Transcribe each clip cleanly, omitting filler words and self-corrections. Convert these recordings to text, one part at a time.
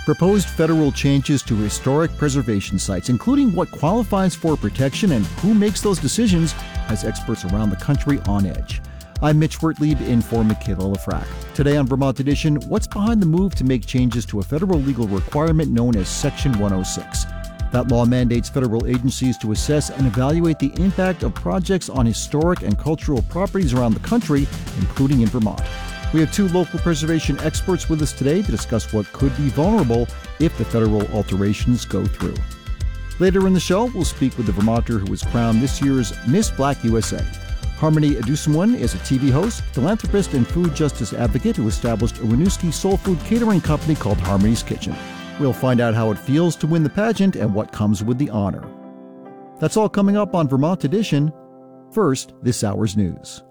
proposed federal changes to historic preservation sites, including what qualifies for protection and who makes those decisions, has experts around the country on edge. I'm Mitch Wertlieb in for Michaela Lafrac. Today on Vermont Edition, what's behind the move to make changes to a federal legal requirement known as Section 106? That law mandates federal agencies to assess and evaluate the impact of projects on historic and cultural properties around the country, including in Vermont. We have two local preservation experts with us today to discuss what could be vulnerable if the federal alterations go through. Later in the show, we'll speak with the Vermonter who was crowned this year's Miss Black USA. Harmony Adusumwan is a TV host, philanthropist, and food justice advocate who established a Winooski soul food catering company called Harmony's Kitchen. We'll find out how it feels to win the pageant and what comes with the honor. That's all coming up on Vermont Edition. First, this hour's news.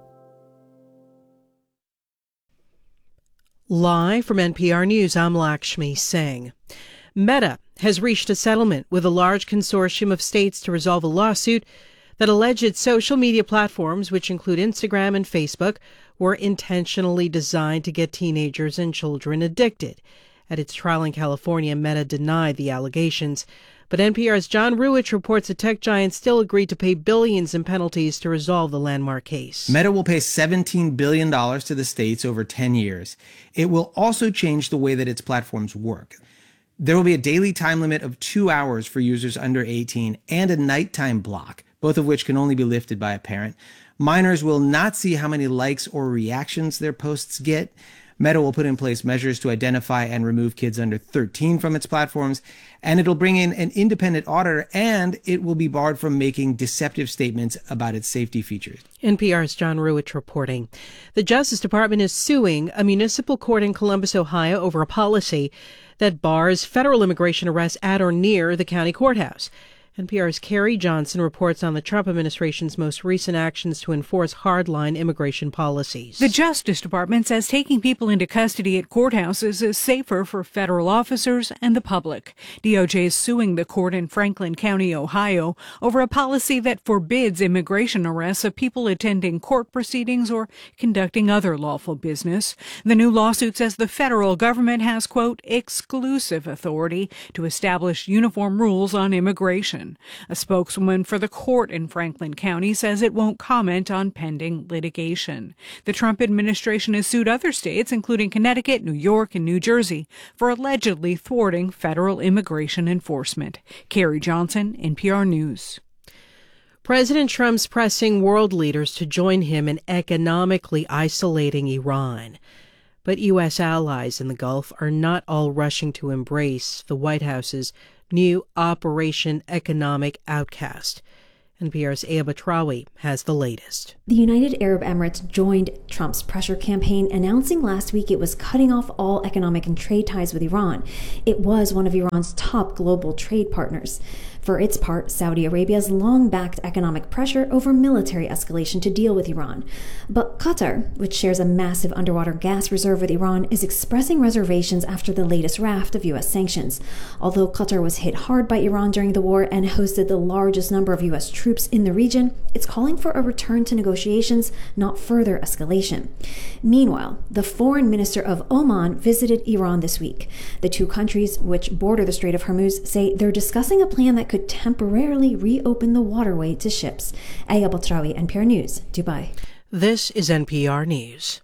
Live from NPR News, I'm Lakshmi Singh. Meta has reached a settlement with a large consortium of states to resolve a lawsuit that alleged social media platforms, which include Instagram and Facebook, were intentionally designed to get teenagers and children addicted. At its trial in California, Meta denied the allegations. But NPR's John Ruwitch reports the tech giant still agreed to pay billions in penalties to resolve the landmark case. Meta will pay $17 billion to the states over 10 years. It will also change the way that its platforms work. There will be a daily time limit of 2 hours for users under 18 and a nighttime block, both of which can only be lifted by a parent. Minors will not see how many likes or reactions their posts get. Meta will put in place measures to identify and remove kids under 13 from its platforms, and it'll bring in an independent auditor, and it will be barred from making deceptive statements about its safety features. NPR's John Ruwitch reporting. The Justice Department is suing a municipal court in Columbus, Ohio, over a policy that bars federal immigration arrests at or near the county courthouse. NPR's Carrie Johnson reports on the Trump administration's most recent actions to enforce hardline immigration policies. The Justice Department says taking people into custody at courthouses is safer for federal officers and the public. DOJ is suing the court in Franklin County, Ohio, over a policy that forbids immigration arrests of people attending court proceedings or conducting other lawful business. The new lawsuit says the federal government has, quote, exclusive authority to establish uniform rules on immigration. A spokeswoman for the court in Franklin County says it won't comment on pending litigation. The Trump administration has sued other states, including Connecticut, New York, and New Jersey, for allegedly thwarting federal immigration enforcement. Carrie Johnson, NPR News. President Trump's pressing world leaders to join him in economically isolating Iran. But U.S. allies in the Gulf are not all rushing to embrace the White House's new Operation Economic Outcast. NPR's Aya Batrawi has the latest. The United Arab Emirates joined Trump's pressure campaign, announcing last week it was cutting off all economic and trade ties with Iran. It was one of Iran's top global trade partners. For its part, Saudi Arabia has long backed economic pressure over military escalation to deal with Iran. But Qatar, which shares a massive underwater gas reserve with Iran, is expressing reservations after the latest raft of U.S. sanctions. Although Qatar was hit hard by Iran during the war and hosted the largest number of U.S. troops in the region, it's calling for a return to negotiations, not further escalation. Meanwhile, the foreign minister of Oman visited Iran this week. The two countries, which border the Strait of Hormuz, say they're discussing a plan that could temporarily reopen the waterway to ships. Aya Batrawi, NPR News, Dubai. This is NPR News.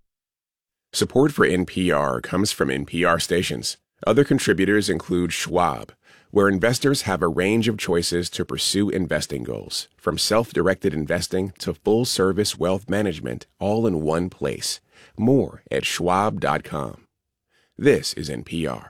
Support for NPR comes from NPR stations. Other contributors include Schwab, where investors have a range of choices to pursue investing goals, from self-directed investing to full-service wealth management, all in one place. More at schwab.com. This is NPR.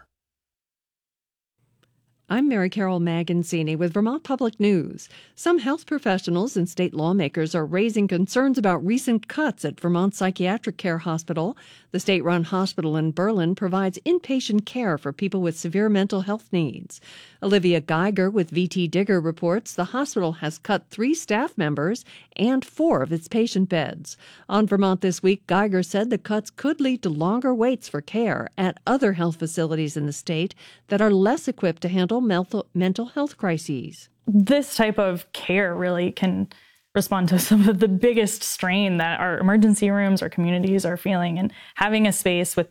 I'm Mary Carol Magancini with Vermont Public News. Some health professionals and state lawmakers are raising concerns about recent cuts at Vermont Psychiatric Care Hospital. The state-run hospital in Berlin provides inpatient care for people with severe mental health needs. Olivia Geiger with VT Digger reports the hospital has cut 3 staff members and 4 of its patient beds. On Vermont This Week, Geiger said the cuts could lead to longer waits for care at other health facilities in the state that are less equipped to handle mental health crises. This type of care really can respond to some of the biggest strain that our emergency rooms or communities are feeling. And having a space with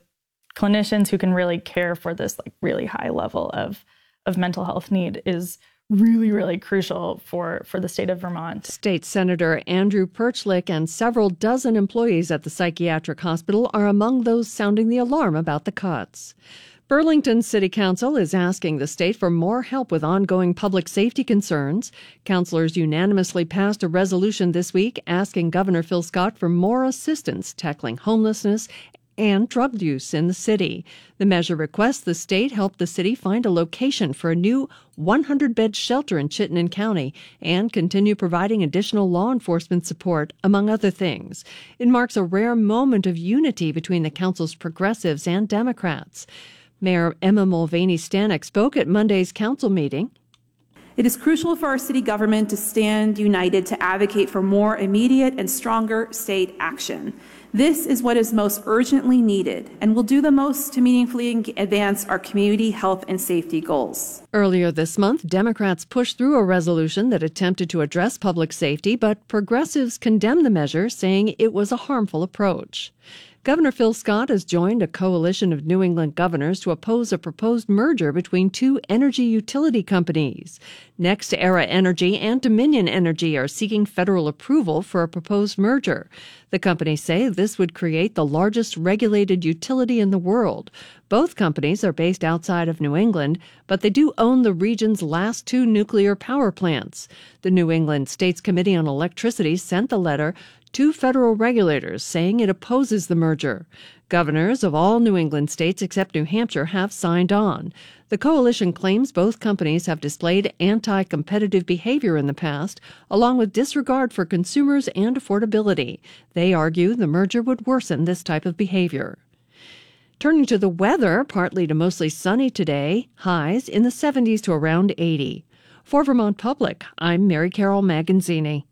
clinicians who can really care for this like really high level of mental health need is really, really crucial for the state of Vermont. State Senator Andrew Perchlik and several dozen employees at the psychiatric hospital are among those sounding the alarm about the cuts. Burlington City Council is asking the state for more help with ongoing public safety concerns. Councilors unanimously passed a resolution this week asking Governor Phil Scott for more assistance tackling homelessness and drug use in the city. The measure requests the state help the city find a location for a new 100-bed shelter in Chittenden County and continue providing additional law enforcement support, among other things. It marks a rare moment of unity between the council's progressives and Democrats. Mayor Emma Mulvaney-Stanek spoke at Monday's council meeting. It is crucial for our city government to stand united to advocate for more immediate and stronger state action. This is what is most urgently needed and will do the most to meaningfully advance our community health and safety goals. Earlier this month, Democrats pushed through a resolution that attempted to address public safety, but progressives condemned the measure, saying it was a harmful approach. Governor Phil Scott has joined a coalition of New England governors to oppose a proposed merger between two energy utility companies. NextEra Energy and Dominion Energy are seeking federal approval for a proposed merger. The companies say this would create the largest regulated utility in the world. Both companies are based outside of New England, but they do own the region's last two nuclear power plants. The New England States Committee on Electricity sent the letter to federal regulators saying it opposes the merger. Governors of all New England states except New Hampshire have signed on. The coalition claims both companies have displayed anti-competitive behavior in the past, along with disregard for consumers and affordability. They argue the merger would worsen this type of behavior. Turning to the weather, partly to mostly sunny today, highs in the 70s to around 80. For Vermont Public, I'm Mary Carol Maganzini.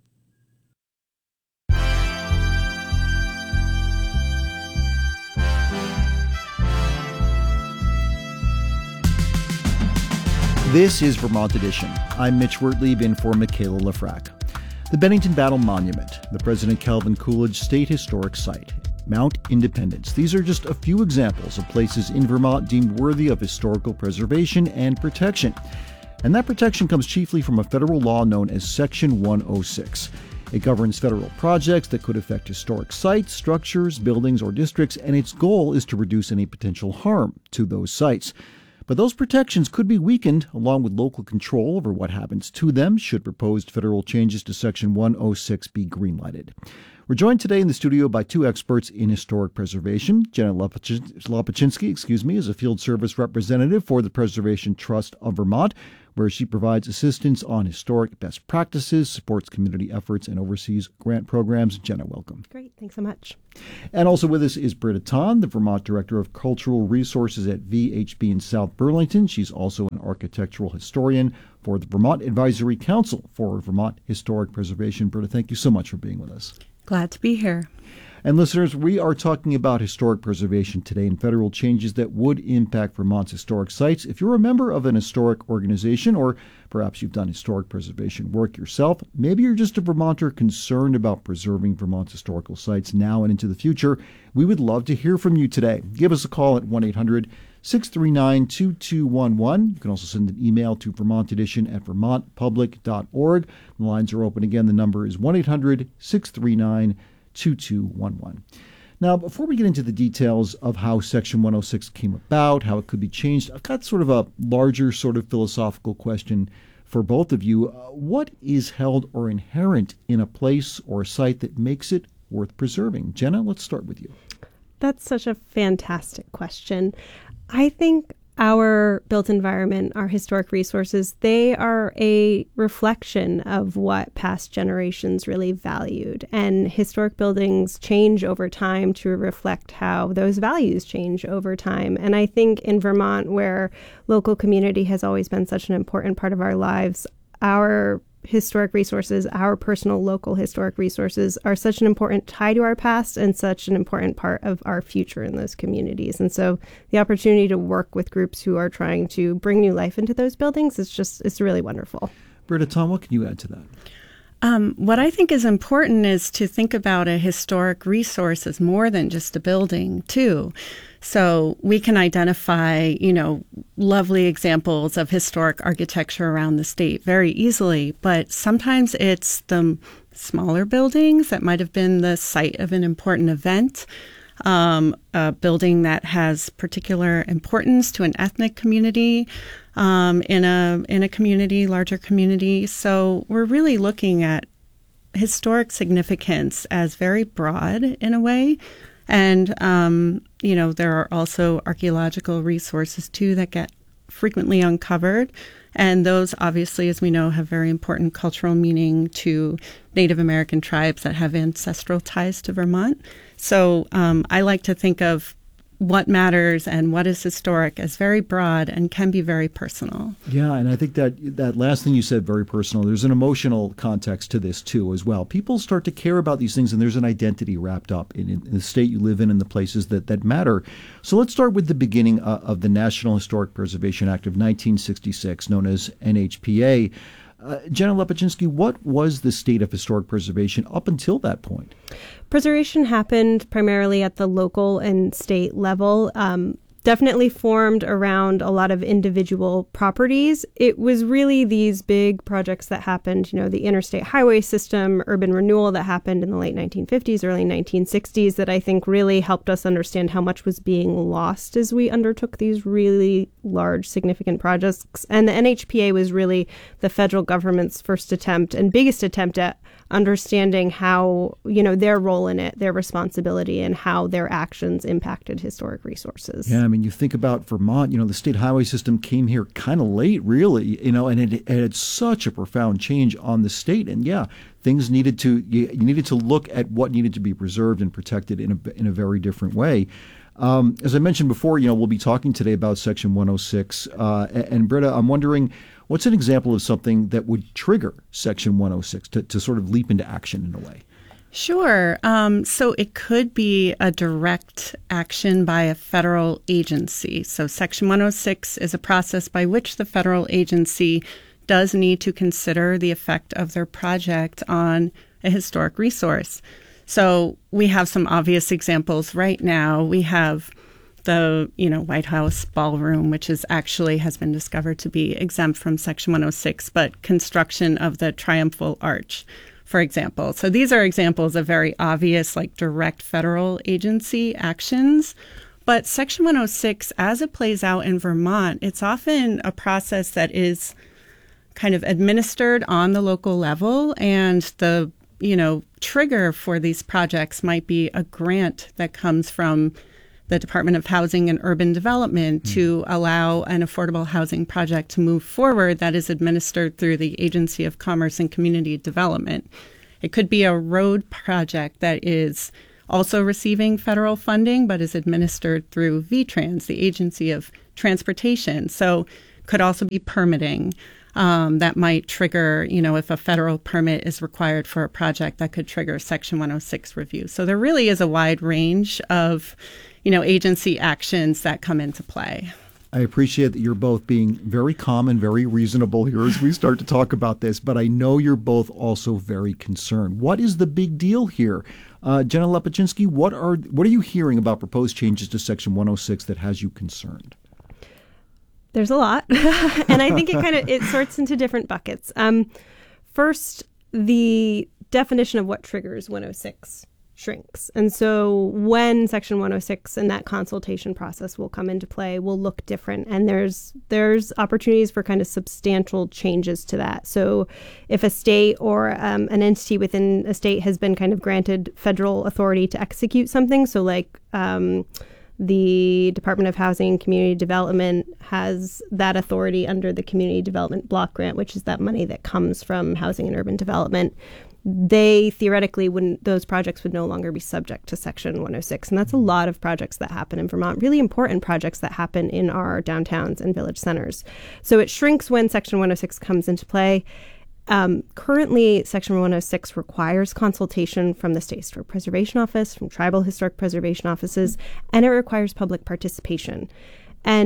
This is Vermont Edition. I'm Mitch Wertlieb in for Michaela Lafrac. The Bennington Battle Monument, the President Calvin Coolidge State Historic Site, Mount Independence. These are just a few examples of places in Vermont deemed worthy of historical preservation and protection. And that protection comes chiefly from a federal law known as Section 106. It governs federal projects that could affect historic sites, structures, buildings, or districts, and its goal is to reduce any potential harm to those sites. But those protections could be weakened, along with local control over what happens to them, should proposed federal changes to Section 106 be greenlighted. We're joined today in the studio by two experts in historic preservation. Jenna Lopaczynski, is a field service representative for the Preservation Trust of Vermont, where she provides assistance on historic best practices, supports community efforts, and oversees grant programs. Jenna, welcome. Great. Thanks so much. And also with us is Britta Ton, the Vermont Director of Cultural Resources at VHB in South Burlington. She's also an architectural historian for the Vermont Advisory Council for Vermont Historic Preservation. Britta, thank you so much for being with us. Glad to be here. And listeners, we are talking about historic preservation today and federal changes that would impact Vermont's historic sites. If you're a member of an historic organization, or perhaps you've done historic preservation work yourself, maybe you're just a Vermonter concerned about preserving Vermont's historical sites now and into the future, we would love to hear from you today. Give us a call at 1-800-639-2211. You can also send an email to vermontedition@vermontpublic.org. The lines are open again. The number is 1-800-639-2211. Now, before we get into the details of how Section 106 came about, how it could be changed, I've got sort of a larger sort of philosophical question for both of you. What is held or inherent in a place or a site that makes it worth preserving? Jenna, let's start with you. That's such a fantastic question. I think our built environment, our historic resources, they are a reflection of what past generations really valued. And historic buildings change over time to reflect how those values change over time. And I think in Vermont, where local community has always been such an important part of our lives, our historic resources, our personal local historic resources, are such an important tie to our past and such an important part of our future in those communities. And so the opportunity to work with groups who are trying to bring new life into those buildings it's really wonderful. Britta, Tom, what can you add to that? What I think is important is to think about a historic resource as more than just a building, too. So we can identify, lovely examples of historic architecture around the state very easily, but sometimes it's the smaller buildings that might have been the site of an important event, a building that has particular importance to an ethnic community, in a community, larger community. So we're really looking at historic significance as very broad in a way. And, there are also archaeological resources, too, that get frequently uncovered. And those, obviously, as we know, have very important cultural meaning to Native American tribes that have ancestral ties to Vermont. So I like to think of what matters and what is historic as very broad and can be very personal. Yeah, and I think that last thing you said, very personal, there's an emotional context to this too as well. People start to care about these things, and there's an identity wrapped up in the state you live in and the places that matter. So let's start with the beginning of the National Historic Preservation Act of 1966, known as NHPA. Jenna Lepaczynski, what was the state of historic preservation up until that point? Preservation happened primarily at the local and state level, definitely formed around a lot of individual properties. It was really these big projects that happened, the interstate highway system, urban renewal that happened in the late 1950s, early 1960s, that I think really helped us understand how much was being lost as we undertook these really large, significant projects. And the NHPA was really the federal government's first attempt and biggest attempt at understanding how, their role in it, their responsibility, and how their actions impacted historic resources. Yeah, I mean, you think about Vermont, the state highway system came here kind of late, really, and it had such a profound change on the state. And yeah, things you needed to look at what needed to be preserved and protected in a very different way. As I mentioned before, we'll be talking today about Section 106. And Britta, I'm wondering, what's an example of something that would trigger Section 106 to sort of leap into action in a way? Sure. So it could be a direct action by a federal agency. So Section 106 is a process by which the federal agency does need to consider the effect of their project on a historic resource. So we have some obvious examples right now. We have the, White House ballroom, which has been discovered to be exempt from Section 106, but construction of the Triumphal Arch, for example. So these are examples of very obvious, direct federal agency actions. But Section 106, as it plays out in Vermont, it's often a process that is kind of administered on the local level, and the trigger for these projects might be a grant that comes from the Department of Housing and Urban Development to allow an affordable housing project to move forward that is administered through the Agency of Commerce and Community Development. It could be a road project that is also receiving federal funding but is administered through VTrans, the Agency of Transportation. So could also be permitting. That might trigger, if a federal permit is required for a project, that could trigger Section 106 review. So there really is a wide range of, agency actions that come into play. I appreciate that you're both being very calm and very reasonable here as we start to talk about this, but I know you're both also very concerned. What is the big deal here? Jenna Lepaczynski, what are you hearing about proposed changes to Section 106 that has you concerned? There's a lot. And I think it sorts into different buckets. First, the definition of what triggers 106 shrinks. And so when Section 106 and that consultation process will come into play will look different. And there's opportunities for kind of substantial changes to that. So if a state or an entity within a state has been kind of granted federal authority to execute something, so the Department of Housing and Community Development has that authority under the Community Development Block Grant, which is that money that comes from housing and urban development. They theoretically those projects would no longer be subject to Section 106. And that's a lot of projects that happen in Vermont, really important projects that happen in our downtowns and village centers. So it shrinks when Section 106 comes into play. Currently, Section 106 requires consultation from the State Historic Preservation Office, from tribal historic preservation offices, and it requires public participation. And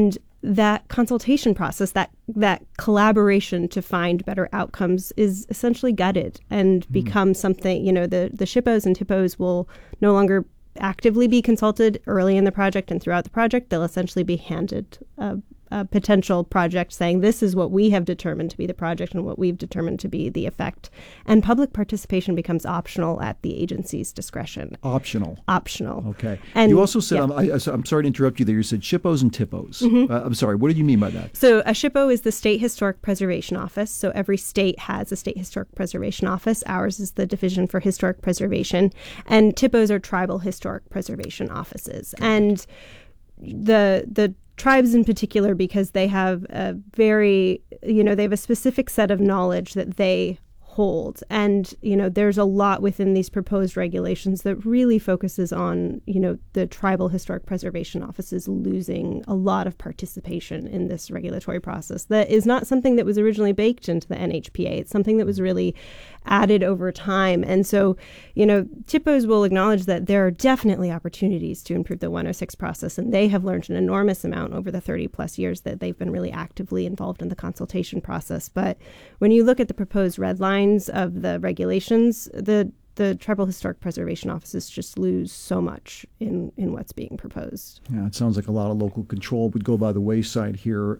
that consultation process, that collaboration to find better outcomes is essentially gutted and becomes something, the SHPOs and TIPOs will no longer actively be consulted early in the project and throughout the project. They'll essentially be handed a potential project saying, this is what we have determined to be the project and what we've determined to be the effect. And public participation becomes optional at the agency's discretion. Optional. Okay. And you also said, I'm sorry to interrupt you there, you said SHPOs and TIPOs. I'm sorry, what did you mean by that? So a SHPO is the State Historic Preservation Office. So every state has a State Historic Preservation Office. Ours is the Division for Historic Preservation. And TIPOs are Tribal Historic Preservation Offices. And the tribes in particular, because they have a they have a specific set of knowledge that they hold. And, there's a lot within these proposed regulations that really focuses on, the tribal historic preservation offices losing a lot of participation in this regulatory process. That is not something that was originally baked into the NHPA. It's something that was really added over time. And so, TIPOs will acknowledge that there are definitely opportunities to improve the 106 process, and they have learned an enormous amount over the 30 plus years that they've been really actively involved in the consultation process. But when you look at the proposed red lines of the regulations, the tribal historic preservation offices just lose so much in what's being proposed. Yeah, it sounds like a lot of local control would go by the wayside here.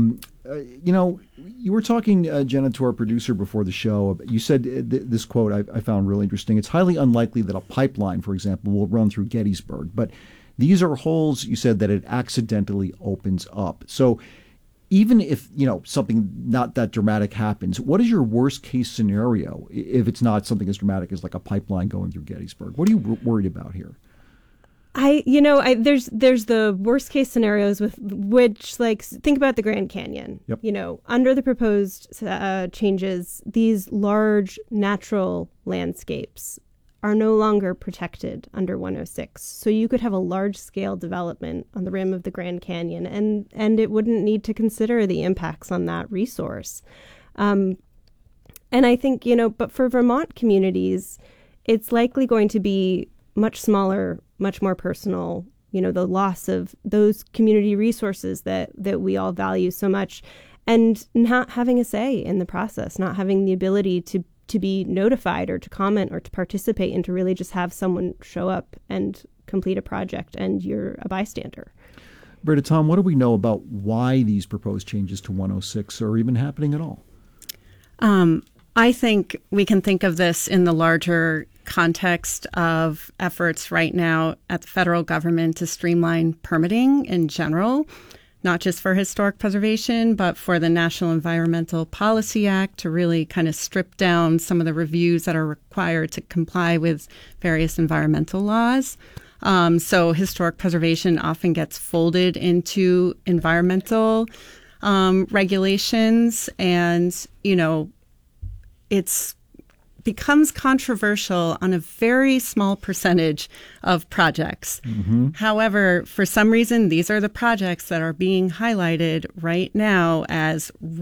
You were talking, Jenna, to our producer before the show. You said this quote I found really interesting. It's highly unlikely that a pipeline, for example, will run through Gettysburg, but these are holes, you said, that it accidentally opens up. So even if, something not that dramatic happens, what is your worst case scenario if it's not something as dramatic as like a pipeline going through Gettysburg? What are you worried about here? There's the worst case scenarios with which, think about the Grand Canyon. Yep. Under the proposed changes, these large natural landscapes are no longer protected under 106. So you could have a large-scale development on the rim of the Grand Canyon, and it wouldn't need to consider the impacts on that resource. And I think, but for Vermont communities, it's likely going to be much smaller, much more personal, the loss of those community resources that we all value so much, and not having a say in the process, not having the ability to be notified or to comment or to participate, and to really just have someone show up and complete a project and you're a bystander. Britta, Tom, what do we know about why these proposed changes to 106 are even happening at all? I think we can think of this in the larger context of efforts right now at the federal government to streamline permitting in general, not just for historic preservation, but for the National Environmental Policy Act to really kind of strip down some of the reviews that are required to comply with various environmental laws. So historic preservation often gets folded into environmental regulations, and, it's becomes controversial on a very small percentage of projects. Mm-hmm. However, for some reason, these are the projects that are being highlighted right now as